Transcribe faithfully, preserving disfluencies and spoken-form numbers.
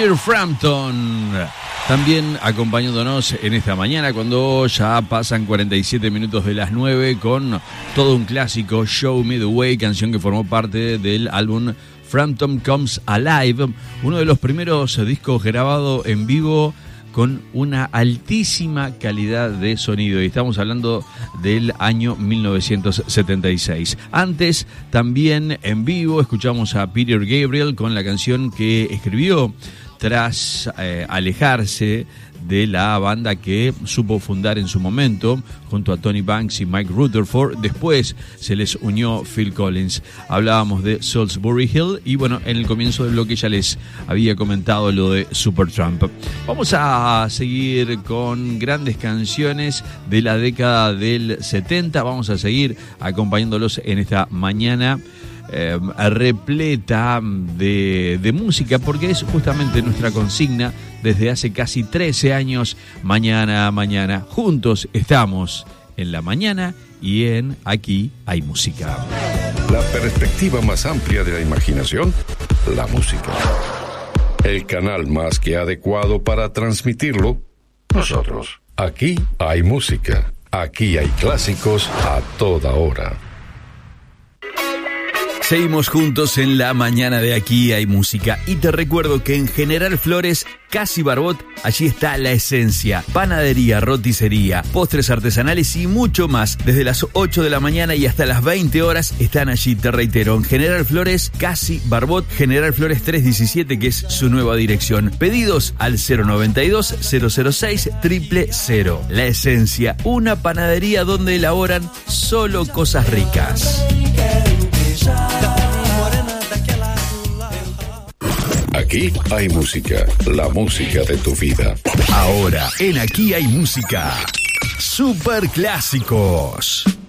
Peter Frampton, también acompañándonos en esta mañana cuando ya pasan cuarenta y siete minutos de las nueve con todo un clásico, Show Me the Way, canción que formó parte del álbum Frampton Comes Alive, uno de los primeros discos grabados en vivo con una altísima calidad de sonido, y estamos hablando del año mil novecientos setenta y seis. Antes, también en vivo, escuchamos a Peter Gabriel con la canción que escribió tras eh, alejarse de la banda que supo fundar en su momento junto a Tony Banks y Mike Rutherford. Después se les unió Phil Collins. Hablábamos de Salisbury Hill y bueno, en el comienzo del bloque ya les había comentado lo de Supertramp. Vamos a seguir con grandes canciones de la década del setenta. Vamos a seguir acompañándolos en esta mañana Eh, repleta de, de música, porque es justamente nuestra consigna desde hace casi trece años. Mañana, mañana, juntos estamos en la mañana y en Aquí hay música. La perspectiva más amplia de la imaginación, la música. El canal más que adecuado para transmitirlo, nosotros. Aquí hay música, aquí hay clásicos a toda hora. Seguimos juntos en la mañana de Aquí hay música, y te recuerdo que en General Flores, Casi Barbot, allí está la esencia, panadería, roticería, postres artesanales y mucho más. Desde las ocho de la mañana y hasta las veinte horas están allí, te reitero, en General Flores, Casi Barbot, General Flores trescientos diecisiete, que es su nueva dirección. Pedidos al cero noventa y dos, cero cero seis, cero cero cero. La esencia, una panadería donde elaboran solo cosas ricas. Aquí hay música, la música de tu vida. Ahora, en Aquí hay música, Super Clásicos.